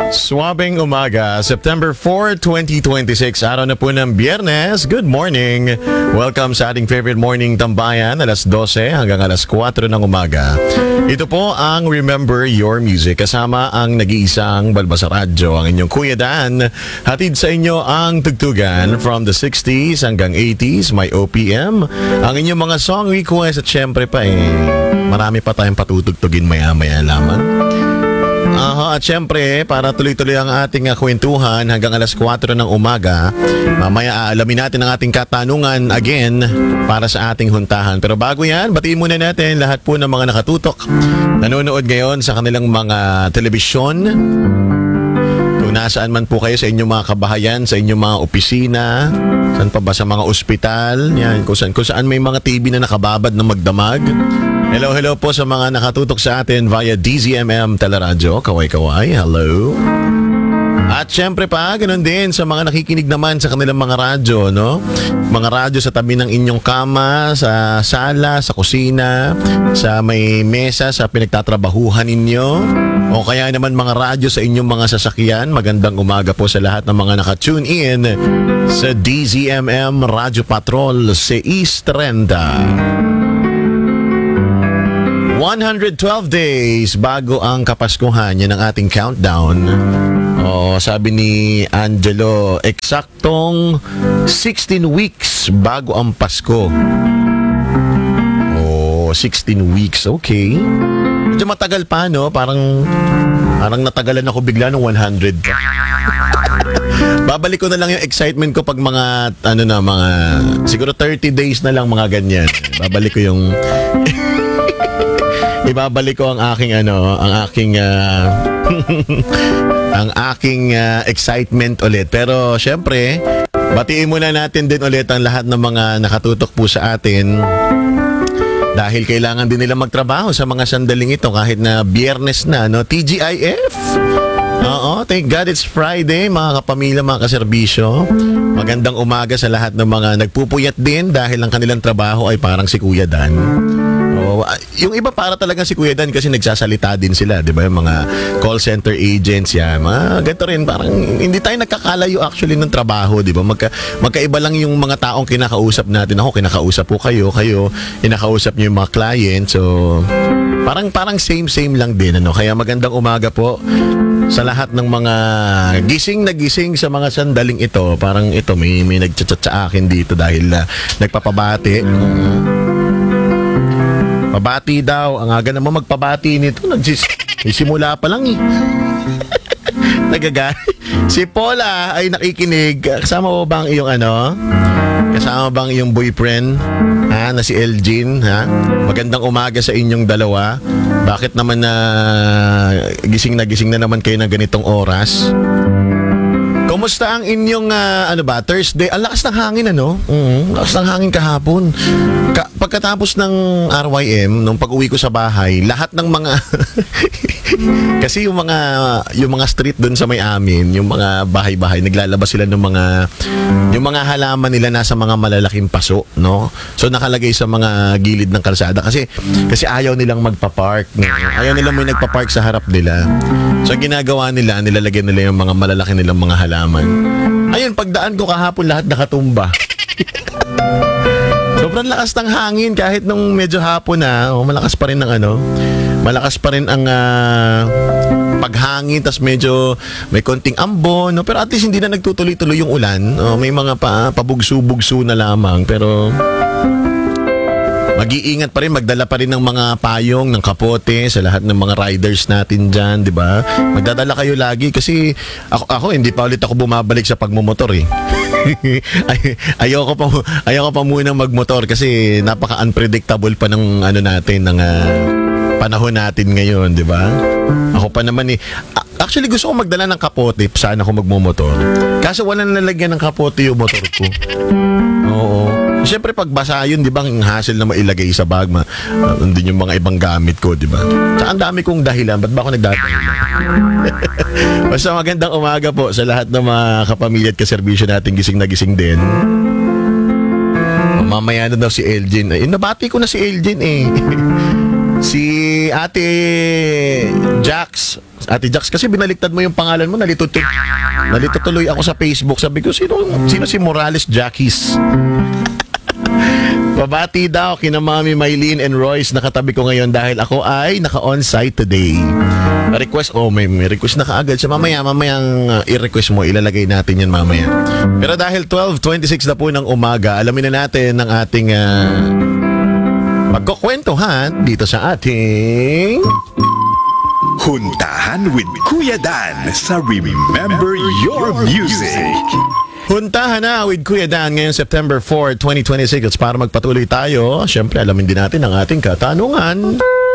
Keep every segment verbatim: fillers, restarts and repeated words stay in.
Swabing umaga, September fourth, twenty twenty-six, araw na po ng Biyernes. Good morning! Welcome sa ating favorite morning tambayan, alas dose hanggang alas kwatro ng umaga. Ito po ang Remember Your Music, kasama ang nag-iisang Balbasa Radyo, ang inyong Kuya Dan. Hatid sa inyo ang tugtugan from the sixties hanggang eighties, may O P M, ang inyong mga song request at syempre pa eh, marami pa tayong patutugtugin maya-maya lamang. Aha, at syempre, para tuloy-tuloy ang ating uh, kwentuhan hanggang alas kwatro ng umaga, mamaya aalamin natin ang ating katanungan again para sa ating huntahan. Pero bago yan, batiin muna natin lahat po ng mga nakatutok, nanonood ngayon sa kanilang mga telebisyon. Kung nasaan man po kayo sa inyong mga kabahayan, sa inyong mga opisina, saan pa ba sa mga ospital, yan, kung saan, kung saan may mga T V na nakababad na magdamag. Hello, hello po sa mga nakatutok sa atin via D Z M M Teleradyo. Kaway-kaway, hello. At syempre pa, ganun din sa mga nakikinig naman sa kanilang mga radyo, no? Mga radyo sa tabi ng inyong kama, sa sala, sa kusina, sa may mesa, sa pinagtatrabahuhan ninyo. O kaya naman mga radyo sa inyong mga sasakyan. Magandang umaga po sa lahat ng mga nakatune in sa D Z M M Radio Patrol sa East Trenta. one hundred twelve days bago ang Kapaskuhan, yan ang ating countdown. O, sabi ni Angelo, eksaktong sixteen weeks bago ang Pasko. O, sixteen weeks, okay. Medyo matagal pa, no? Parang, parang natagalan ako bigla ng one hundred. Babalik ko na lang yung excitement ko pag mga, ano na, mga, siguro thirty days na lang, mga ganyan. Babalik ko yung... Ibabalik ko ang aking ano, ang aking uh, ang aking uh, excitement ulit. Pero syempre, batiin muna natin din ulit ang lahat ng mga nakatutok po sa atin. Dahil kailangan din nila magtrabaho sa mga sandaling ito kahit na Biyernes na, no? T G I F. Oo, thank God it's Friday, mga kapamilya, mga kaserbisyo. Magandang umaga sa lahat ng mga nagpupuyat din dahil ang kanilang trabaho ay parang si Kuya Dan. Oh, yung iba para talaga si Kuya Dan kasi nagsasalita din sila, 'di ba? Yung mga call center agents yan. Mga ganito rin, parang hindi tayo nagkakalayo actually ng trabaho, 'di ba? Magka, magkaiba lang yung mga taong kinakausap natin. Ako kinakausap po kayo, kayo kinakausap niyo yung mga client. So, parang parang same same lang din, ano. Kaya magandang umaga po sa lahat ng mga gising na gising sa mga sandaling ito. Parang ito may may nagchat-chat sa akin dito dahil uh, nagpapabati. Uh, Pabati daw. Ang aga naman magpabati nito. Nagsis simula pa lang eh. Nagagay. Si Paula ay nakikinig. Kasama mo bang iyong ano? Kasama bang iyong boyfriend? Ha? Na si Elgin? Ha? Magandang umaga sa inyong dalawa. Bakit naman na gising na gising na naman kayo ng ganitong oras? Kumusta ang inyong uh, ano ba, Thursday? Ang lakas ng hangin, ano? Mm, lakas ng hangin kahapon. Ka- pagkatapos ng R Y M, nung pag-uwi ko sa bahay, lahat ng mga kasi yung mga yung mga street doon sa may amin, yung mga bahay-bahay, naglalabas sila ng mga yung mga halaman nila nasa mga malalaking paso, no? So nakalagay sa mga gilid ng kalsada kasi kasi ayaw nilang magpa-park, no? Ayaw nilang may nagpa-park sa harap nila. So ginagawa nila, nilalagyan nila yung mga malalaki nilang mga halaman. Ayun, pagdaan ko kahapon lahat nakatumba. Sobrang lakas ng hangin kahit nung medyo hapon na, oh, malakas pa rin ang ano, malakas pa rin ang uh, paghangin, tas medyo may konting ambon, no? Pero at least hindi na nagtutuloy-tuloy yung ulan. Oh, may mga pa, pabugso-bugso na lamang, pero mag-iingat pa rin, magdala pa rin ng mga payong, ng kapote sa lahat ng mga riders natin dyan, di ba? Magdadala kayo lagi kasi ako, ako hindi pa ulit ako bumabalik sa pagmumotor eh. Ay, ayoko pa ayoko pa muna magmotor kasi napaka-unpredictable pa ng ano natin, ng uh, panahon natin ngayon, di ba? Ako pa naman eh. Actually, gusto ko magdala ng kapote saan ako magmumotor. Kaso wala nalagyan ng kapote yung motor ko. Oo. Siyempre pag basa yun, di ba, ang hassle na mailagay sa bag, ma, uh, nandun yung mga ibang gamit ko, di ba? Tsaka ang dami kong dahilan, ba't ba ako nagdadahilan? Basta magandang umaga po sa lahat ng mga kapamilya at kaserbisyo natin, gising na gising din. Mamaya na daw si Elgin. Eh, nabati ko na si Elgin eh. Si Ate Jax Ate Jax, kasi binaliktad mo yung pangalan mo, nalito, tu- nalito tuloy ako sa Facebook. Sabi ko, sino, sino si Morales Jackies? Pabati daw kina Mami Maylene and Royce, nakatabi ko ngayon dahil ako ay naka-on-site today. Request, oh may, may request na kaagad. So mamaya, mamayang uh, i-request mo, ilalagay natin yan mamaya. Pero dahil twelve twenty-six na po ng umaga, alamin na natin ang ating uh, pagkukwentuhan dito sa ating Huntahan with Kuya Dan sa Remember Your Music. Huntahan na with Kuya Dan ngayong September fourth, twenty twenty-six. At para magpatuloy tayo, syempre alamin din natin ang ating katanungan.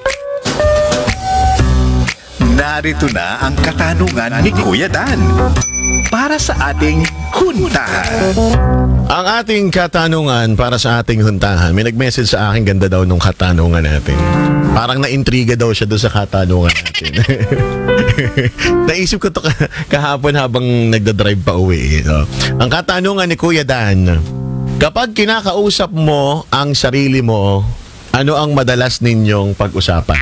Narito na ang katanungan ni Kuya Dan para sa ating huntahan. Ang ating katanungan para sa ating huntahan, may nag-message sa akin, ganda daw nung katanungan natin. Parang na-intriga daw siya doon sa katanungan natin. Naisip ko to kahapon habang nagdadrive pa uwi. No? Ang katanungan ni Kuya Dan, kapag kinakausap mo ang sarili mo, ano ang madalas ninyong pag-usapan?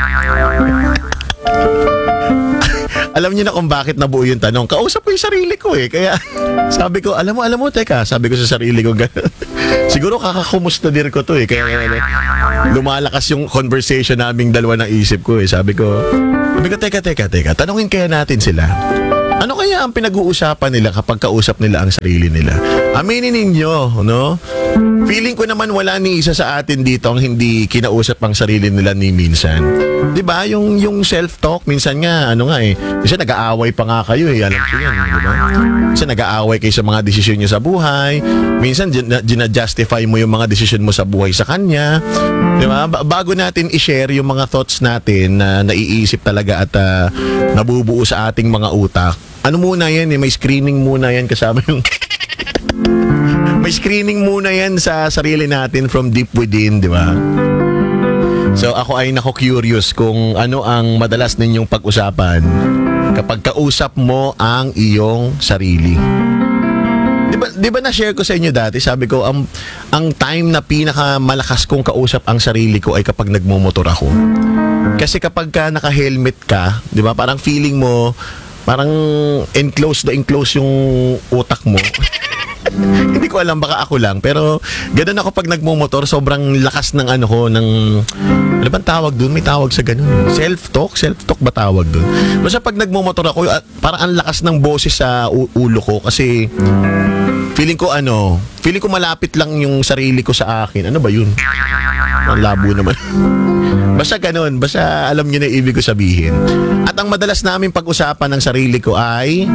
Alam niyo na kung bakit nabuo yung tanong. Kausap ko yung sarili ko eh. Kaya sabi ko, alam mo, alam mo, teka, sabi ko sa sarili ko, siguro kakakumusta din ko to eh. Kaya lumalakas yung conversation naming dalawa ng isip ko eh. Sabi ko, sabi ko, teka, teka, teka, tanungin kaya natin sila. Ano kaya ang pinag-uusapan nila kapag kausap nila ang sarili nila? Aminin ninyo, no? Feeling ko naman wala ni isa sa atin dito ang hindi kinausap ang sarili nila ni minsan. 'Di ba? Yung yung self-talk minsan nga ano nga eh. Minsan nag-aaway pa nga kayo eh, alam ko 'yan, 'di ba? Minsan nag-aaway kayo sa mga desisyon niyo sa buhay. Minsan gina-justify mo yung mga desisyon mo sa buhay sa kanya. 'Di ba? Ba- bago natin i-share yung mga thoughts natin na naiisip talaga at uh, nabubuo sa ating mga utak. Ano muna 'yan eh, may screening muna 'yan kasama yung may screening muna yan sa sarili natin from deep within, di ba? So ako ay nako-curious kung ano ang madalas ninyong pag-usapan kapag kausap mo ang iyong sarili. Di ba, di ba na-share ko sa inyo dati, sabi ko, ang, ang time na pinakamalakas kong kausap ang sarili ko ay kapag nagmumotor ako. Kasi kapag ka naka-helmet ka, di ba, parang feeling mo, parang enclosed na enclosed yung utak mo. Hindi ko alam, baka ako lang. Pero ganun ako pag nagmumotor. Sobrang lakas ng ano ko, ng ano bang tawag dun? May tawag sa ganun. Self-talk? Self-talk ba tawag dun? Basta pag nagmumotor ako, parang ang lakas ng boses sa u- ulo ko. Kasi feeling ko ano, feeling ko malapit lang yung sarili ko sa akin. Ano ba yun? Ang labo naman. Basta ganun. Basta alam niyo na ibig ko sabihin. At ang madalas namin pag-usapan ng sarili ko ay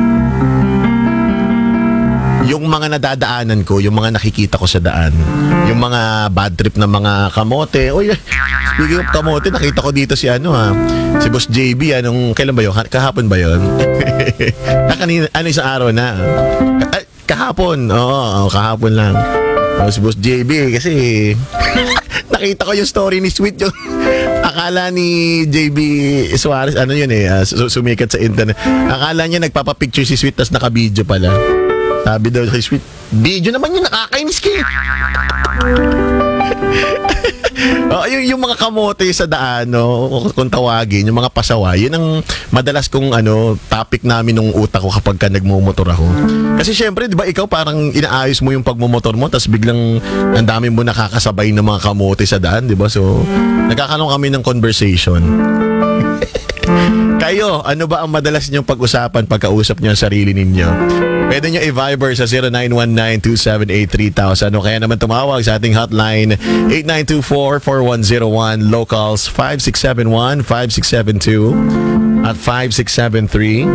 yung mga nadadaanan ko, yung mga nakikita ko sa daan, yung mga bad trip na mga kamote. Oy, speaking of kamote, nakita ko dito si ano ha, si Boss J B, anong, kailan ba yun? Kahapon ba yun? Kanina, ano isang araw na? Ay, kahapon, oo, kahapon lang. O, si Boss J B, kasi nakita ko yung story ni Sweet, yung akala ni J B Suarez, ano yun eh, uh, sumikat sa internet. Akala niya nagpapapicture si Sweet, tas naka-video pala. Sabi daw kay Sweet, video naman yun, nakakainis kayo. Oh, yung, yung mga kamote sa daan, no, kung tawagin, yung mga pasawa, yun ang madalas kong ano, topic namin nung utak ko kapag ka nagmumotor ako. Kasi syempre, di ba, ikaw parang inaayos mo yung pagmumotor mo, tapos biglang ang dami mo nakakasabay ng mga kamote sa daan, di ba? So, nagkakaroon kami ng conversation. Kayo, ano ba ang madalas niyong pag-usapan pagkausap niyo ang sarili ninyo? Pwede niyo i-Viber sa zero nine one nine two seven eight three thousand o kaya naman tumawag sa ating hotline eight nine two four four one zero one, locals five six seven one five six seven two at five six seven three.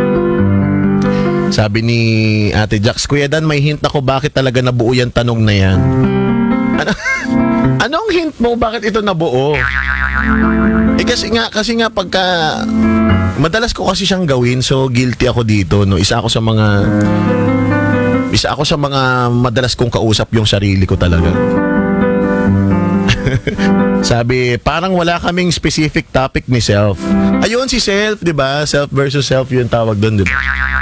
Sabi ni Ate Jax, Kuya Dan, may hint ako bakit talaga nabuo yung tanong na yan. Ano? Anong hint mo bakit ito nabuo? Eh kasi nga, kasi nga pagka madalas ko kasi siyang gawin, so guilty ako dito, no. Isa ako sa mga isa ako sa mga madalas kong kausap yung sarili ko talaga. Sabi, parang wala kaming specific topic ni self. Ayun si self, 'di ba? Self versus self 'yung tawag doon, 'di ba?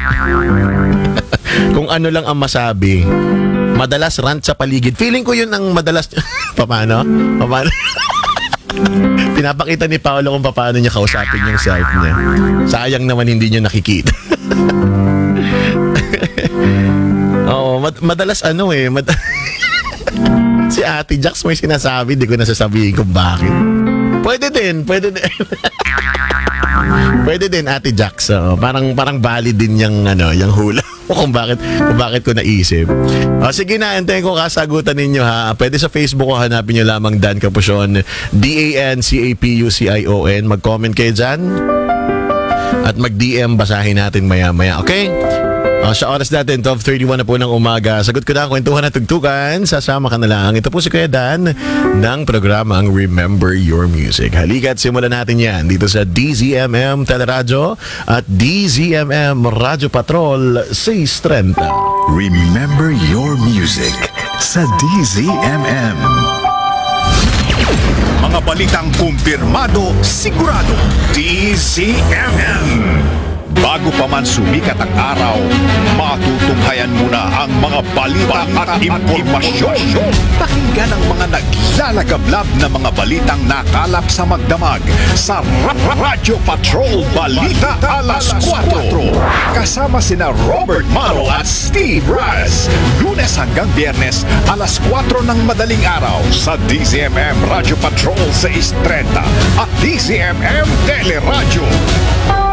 Kung ano lang ang masabi. Madalas rant sa paligid. Feeling ko 'yun ang madalas. Paano? Paano? Pinapakita ni Paolo kung paano niya kausapin yung self niya. Sayang naman hindi niyo nakikita. Oo, mad- madalas ano eh, mad- si Ate Jax may sinasabi, di ko nasasabihin kung bakit. Pwede din, pwede din. Pwede din Ate Jax. Oo. Parang parang valid din yung ano, yung hula kung bakit kung bakit ko naisip. O, sige na, antayin ko kasagutan ninyo ha. Pwede sa Facebook ko hanapin niyo lamang Dan Capucion, D A N C A P U C I O N. Mag-comment kayo dyan. At mag-D M, basahin natin maya-maya. Okay? Uh, sa oras natin, twelve thirty-one na po ng umaga. Sagot ko na ang kwentuhan at tugtugan. Sasama ka na lang. Ito po si Kuya Dan ng programang Remember Your Music. Halika at simulan natin yan dito sa D Z M M Teleradyo at D Z M M Radyo Patrol seis thirty. Remember Your Music sa D Z M M. Mga balitang kumpirmado, sigurado, D Z M M. Bago pa man sumikat ang araw, matutunghayan muna ang mga balita, balita at impormasyon. Pakinggan ang mga naglalagablab na mga balitang nakalap sa magdamag sa Ra- Ra- Radyo Patrol Balita Alas kwatro. Kasama sina Robert Maro at Steve Raz. Lunes hanggang Biyernes, alas kwatro ng madaling araw sa D Z M M Radyo Patrol seis thirty at D Z M M Teleradyo.